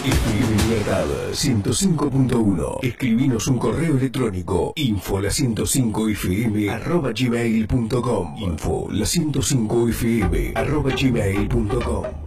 FM Libertad 105.1. Escribinos un correo electrónico info105fm@gmail.com. info105fm@gmail.com.